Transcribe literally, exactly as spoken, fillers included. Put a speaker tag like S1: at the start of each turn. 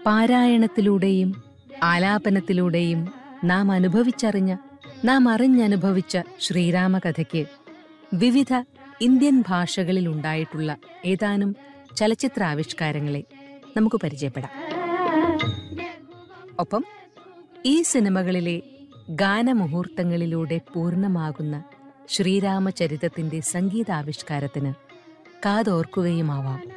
S1: പാരായണത്തിലൂടെയും ആലാപനത്തിലൂടെയും നാം അനുഭവിച്ചറിഞ്ഞ, നാം അറിഞ്ഞനുഭവിച്ച ശ്രീരാമകഥയ്ക്ക് വിവിധ ഇന്ത്യൻ ഭാഷകളിൽ ഉണ്ടായിട്ടുള്ള ഏതാനും ചലച്ചിത്രാവിഷ്കാരങ്ങളെ നമുക്ക് പരിചയപ്പെടാം. ഒപ്പം ഈ സിനിമകളിലെ ഗാനമുഹൂർത്തങ്ങളിലൂടെ പൂർണ്ണമാകുന്ന ശ്രീരാമചരിതത്തിന്റെ സംഗീതാവിഷ്കാരത്തിന് കാതോർക്കുകയുമാവാം.